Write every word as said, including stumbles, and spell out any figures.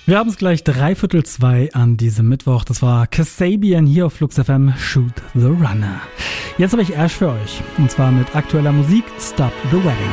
Wir haben es gleich dreiviertel zwei an diesem Mittwoch. Das war Kasabian hier auf Flux F M, Shoot the Runner. Jetzt habe ich Ash für euch. Und zwar mit aktueller Musik Stop the Wedding.